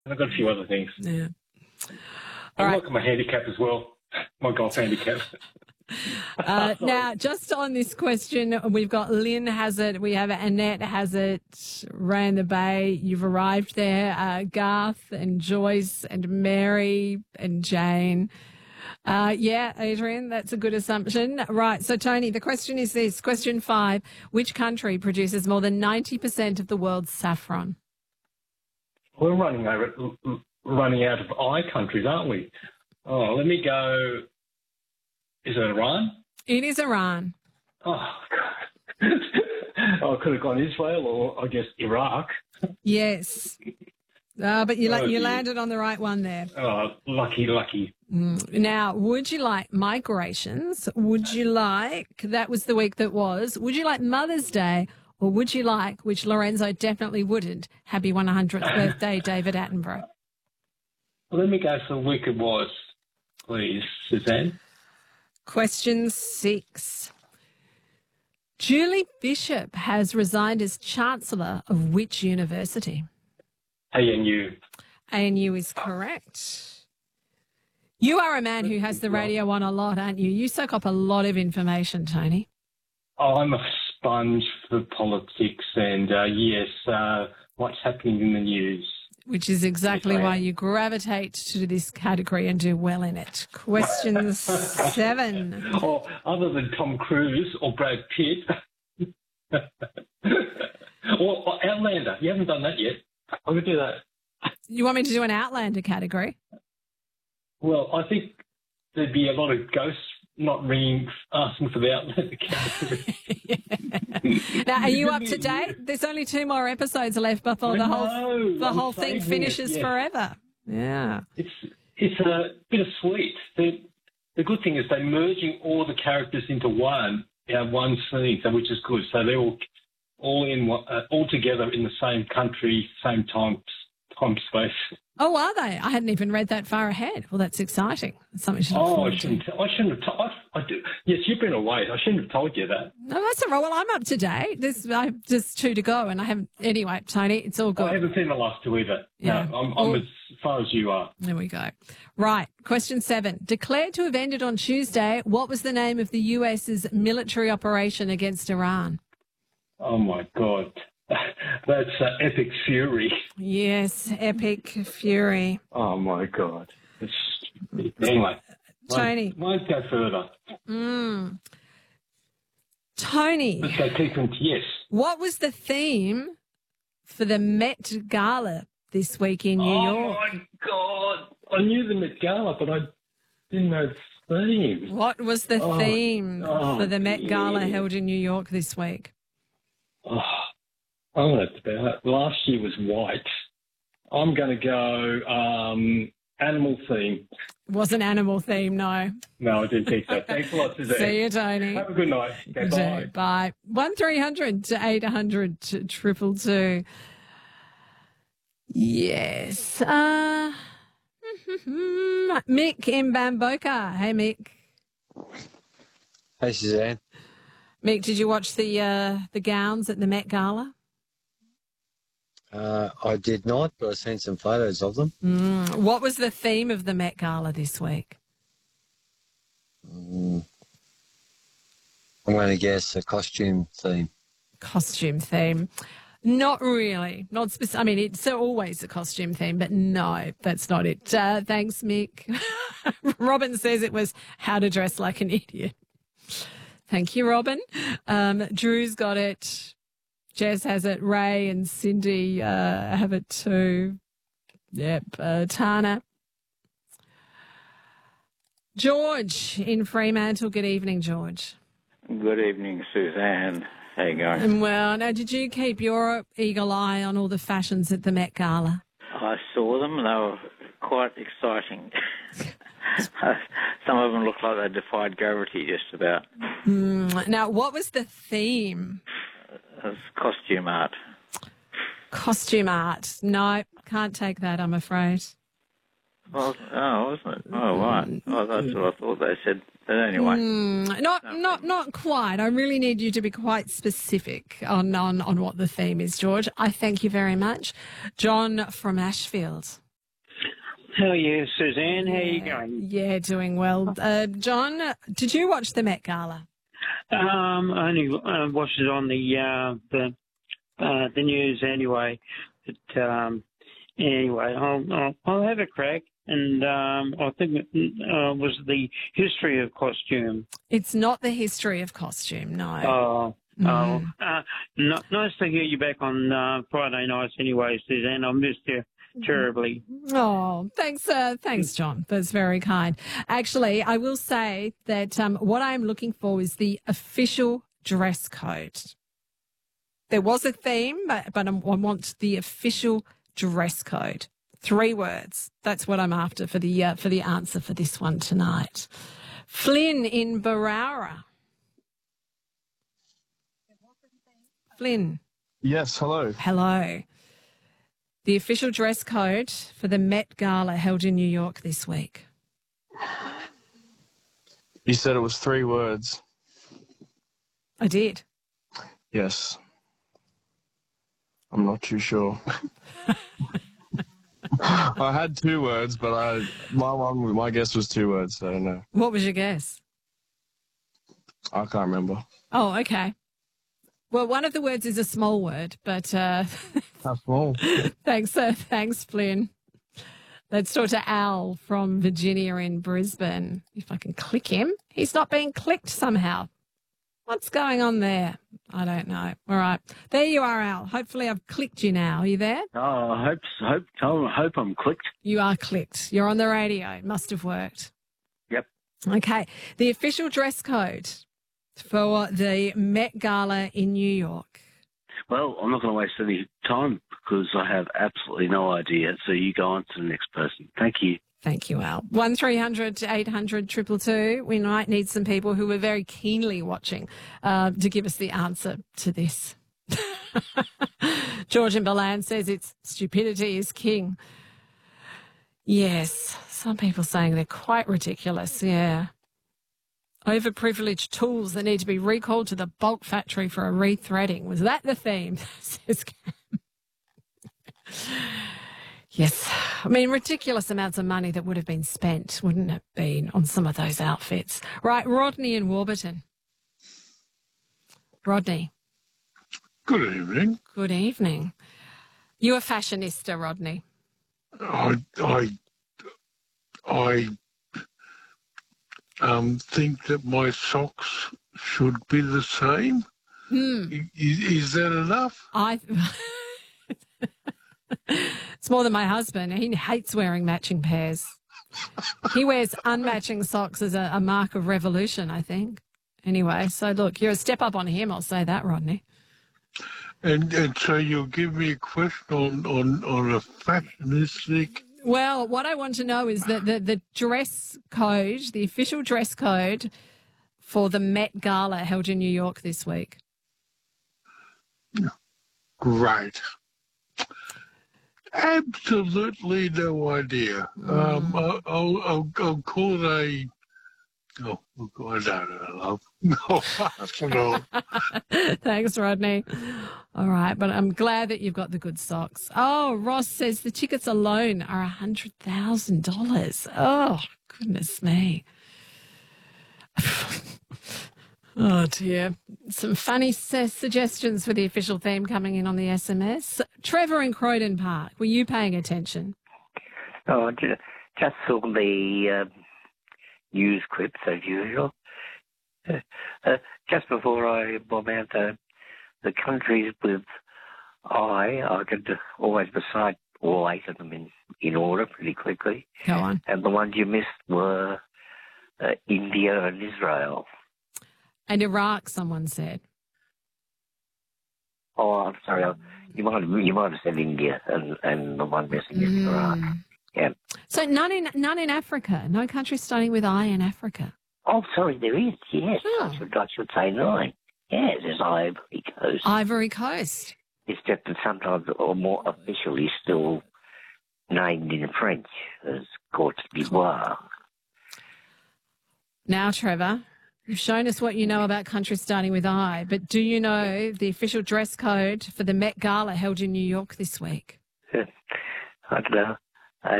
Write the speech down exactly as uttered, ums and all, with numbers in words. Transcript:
And I've got a few other things. Yeah. I All look at my handicap as well, my golf handicap. Uh, now, just on this question, we've got Lynn has it, we have Annette has it, Ray in the Bay, you've arrived there, uh, Garth and Joyce and Mary and Jane. Uh, yeah, Adrian, that's a good assumption. Right, so Tony, the question is this, question five, which country produces more than ninety percent of the world's saffron? We're running over, running out of I countries, aren't we? Oh, let me go. Is it Iran? It is Iran. Oh, God. I could have gone Israel or, I guess, Iraq. Yes. Uh, but you, la- Oh, you dear. landed on the right one there. Oh, lucky, lucky. Mm. Now, would you like migrations? Would you like, that was the week that was, would you like Mother's Day? Or would you like, which Lorenzo definitely wouldn't, happy one hundredth birthday, David Attenborough? Let me go for the week it was, please, Suzanne. Question six. Julie Bishop has resigned as Chancellor of which university? A N U. A N U is correct. You are a man who has the radio on a lot, aren't you? You soak up a lot of information, Tony. Oh, I'm a sponge for politics and, uh, yes, uh, what's happening in the news. Which is exactly Yes, I why am. you gravitate to this category and do well in it. Question seven. Or other than Tom Cruise or Brad Pitt. or, or Outlander. You haven't done that yet. I could do that. You want me to do an Outlander category? Well, I think there'd be a lot of ghosts not ringing, asking for the Outlander category. Now, are you up to date? There's only two more episodes left before the whole No, the I'm whole thing saving it, finishes yeah. forever. Yeah. It's it's a bit of sweet. The, the good thing is they're merging all the characters into one, uh, one scene, so which is good. So they're all all in one- uh, all together in the same country, same time time space. Oh, are they? I hadn't even read that far ahead. Well, that's exciting. That's something to look Oh, I forward to. shouldn't. I shouldn't have. T- I, I do. Yes, you've been away. I shouldn't have told you that. No, that's all right. Well, I'm up to date. There's uh, just two to go, and I haven't. Anyway, Tony, it's all I good. haven't seen the last two either. Yeah. No, I'm, Oh. I'm as far as you are. There we go. Right. Question seven. Declared to have ended on Tuesday, what was the name of the U S's military operation against Iran? Oh my God, that's uh, epic fury. Yes, Epic Fury. Oh my God. It's, anyway, Tony. won't, won't go further. Mm. Tony, Let's go keep them. Yes. what was the theme for the Met Gala this week in New Oh York? my God, I knew the Met Gala, but I didn't know the theme. What was the Oh, theme oh, for the Met Gala yeah. held in New York this week? Oh, I'm going to about last year was white. I'm going to go um, animal theme. It wasn't animal theme, no. No, I didn't think so. Thanks a lot, Suzanne. See you, Tony. Have a good night. Okay, You bye. do. Bye. One three hundred to eight hundred to triple two. Yes. Uh, Mick in Bamboka. Hey, Mick. Hey, Suzanne. Mick, did you watch the uh, the gowns at the Met Gala? Uh, I did not, but I've seen some photos of them. Mm. What was the theme of the Met Gala this week? Mm. I'm going to guess a costume theme. Costume theme. Not really. Not speci- I mean, it's always a costume theme, but no, that's not it. Uh, thanks, Mick. Robin says it was how to dress like an idiot. Thank you, Robin. Um, Drew's got it. Jess has it. Ray and Cindy uh, have it too. Yep. Uh, Tana. George in Fremantle. Good evening, George. Good evening, Suzanne. How you going? And well, now, did you keep your eagle eye on all the fashions at the Met Gala? I saw them. They were quite exciting. Some of them looked like they defied gravity just about. Mm. Now, what was the theme? It was costume art. Costume art. No, can't take that, I'm afraid. Well, oh, wasn't it? Oh, right. Oh, that's what I thought they said. But anyway. Mm, not, not, not quite. I really need you to be quite specific on, on, on what the theme is, George. I thank you very much. John from Ashfield. How are you, Suzanne? How are you Yeah, going? yeah, doing well. Uh, John, did you watch the Met Gala? Um, I only uh, watched it on the uh, the uh, the news anyway. But um, anyway, I'll, I'll I'll have a crack, and um, I think it uh, was the history of costume. It's not the history of costume, no. Oh. Oh, Mm. uh, n- nice to hear you back on uh, Friday nights anyway, Suzanne. I missed you terribly. Oh, thanks, uh, thanks, John. That's very kind. Actually, I will say that um, what I'm looking for is the official dress code. There was a theme, but, but I'm, I want the official dress code. Three words. That's what I'm after for the uh, for the answer for this one tonight. Flynn in Barara. Flynn. Yes, hello. Hello. The official dress code for the Met Gala held in New York this week. You said it was three words. I did. Yes. I'm not too sure. I had two words, but I my one my guess was two words, so no. What was your guess? I can't remember. Oh, okay. Well, one of the words is a small word, but uh, How small? thanks, uh, thanks, Flynn. Let's talk to Al from Virginia in Brisbane. If I can click him, he's not being clicked somehow. What's going on there? I don't know. All right, there you are, Al. Hopefully, I've clicked you now. Are you there? Oh, I hope, hope, I hope I'm clicked. You are clicked. You're on the radio. It must have worked. Yep. Okay. The official dress code for the Met Gala in New York. Well, I'm not going to waste any time because I have absolutely no idea. So you go on to the next person. Thank you. Thank you, Al. one three hundred eight hundred two two two. We might need some people who are very keenly watching uh, to give us the answer to this. George in Balan says it's stupidity is king. Yes, some people saying they're quite ridiculous, yeah. Overprivileged tools that need to be recalled to the bulk factory for a rethreading. Was that the theme? Says Cam. Yes. I mean, ridiculous amounts of money that would have been spent, wouldn't it been, on some of those outfits? Right, Rodney in Warburton. Rodney. Good evening. Good evening. You a fashionista, Rodney? I, I, I um, think that my socks should be the same. Hmm. Is, is that enough? I. It's more than my husband. He hates wearing matching pairs. He wears unmatching socks as a, a mark of revolution, I think. Anyway, so look, you're a step up on him, I'll say that, Rodney. And and so you'll give me a question on, on, on a fashionistic... Well, what I want to know is that the, the dress code, the official dress code for the Met Gala held in New York this week. Great. Absolutely no idea. Mm. Um, I'll, I'll, I'll, I'll call it a... Oh, I don't know, love. No, I don't know. Thanks, Rodney. All right, but I'm glad that you've got the good socks. Oh, Ross says the tickets alone are one hundred thousand dollars. Oh, goodness me. Oh, dear. Some funny su- suggestions for the official theme coming in on the S M S. Trevor in Croydon Park, were you paying attention? Oh, I ju- just saw the uh, news clips as usual. Uh, uh, just before I bob out the, the countries with I, I could always recite all eight of them in, in order pretty quickly. Go on. And the ones you missed were uh, India and Israel. And Iraq, someone said. Oh, I'm sorry. I- You might have, you might have said India, and, and the one missing is Iraq. Yeah. So none in none in Africa. No country starting with I in Africa. Oh, sorry, there is. Yes, Oh. I should I should say nine. Yes, there's Ivory Coast. Ivory Coast. It's just that sometimes, or more officially, still named in French as Côte d'Ivoire. Now, Trevor, you've shown us what you know about countries starting with I, but do you know the official dress code for the Met Gala held in New York this week? I don't know.